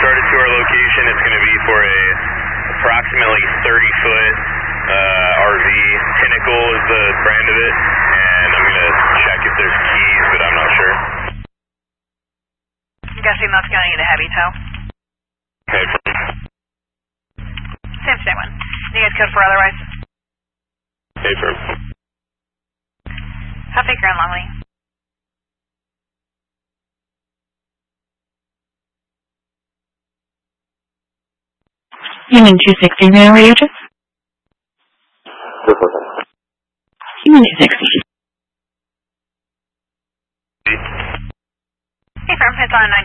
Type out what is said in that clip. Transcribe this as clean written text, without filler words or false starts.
escorted to our location. It's going to be for a approximately 30-foot RV. Pinnacle is the brand of it, and I'm going to check if there's keys, but I'm not sure. I'm guessing that's going to need a heavy tow. Okay. Same one. You guys code for otherwise? Okay, firm. How big Grand Longley? Union 260 now, radio check? Union 260. Hey, firm. It's on 90.